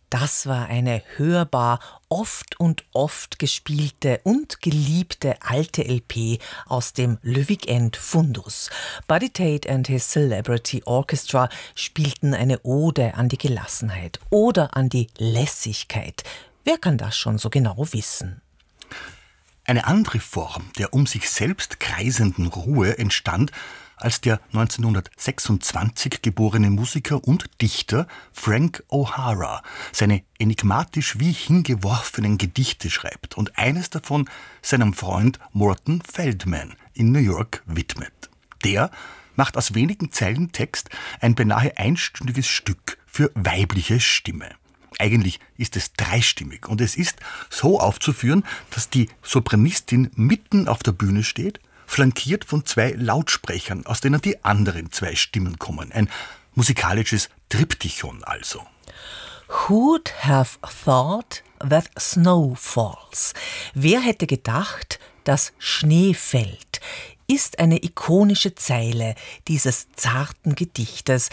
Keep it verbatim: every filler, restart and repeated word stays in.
Das war eine hörbar oft und oft gespielte und geliebte alte L P aus dem Lüwig End Fundus. Buddy Tate and his Celebrity Orchestra spielten eine Ode an die Gelassenheit oder an die Lässigkeit. Wer kann das schon so genau wissen? Eine andere Form der um sich selbst kreisenden Ruhe entstand, als der neunzehnhundertsechsundzwanzig geborene Musiker und Dichter Frank O'Hara seine enigmatisch wie hingeworfenen Gedichte schreibt und eines davon seinem Freund Morton Feldman in New York widmet. Der macht aus wenigen Zeilen Text ein beinahe einstündiges Stück für weibliche Stimme. Eigentlich ist es dreistimmig und es ist so aufzuführen, dass die Sopranistin mitten auf der Bühne steht, flankiert von zwei Lautsprechern, aus denen die anderen zwei Stimmen kommen. Ein musikalisches Triptychon also. Who'd have thought that snow falls? Wer hätte gedacht, dass Schnee fällt? Ist eine ikonische Zeile dieses zarten Gedichtes